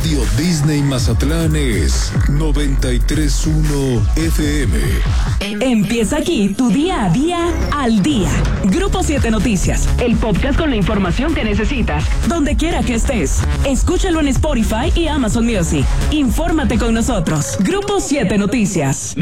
Radio Disney Mazatlán es 93.1 FM. Empieza aquí tu día a día al día. Grupo 7 Noticias, el podcast con la información que necesitas, donde quiera que estés. Escúchalo en Spotify y Amazon Music. Infórmate con nosotros. Grupo 7 Noticias.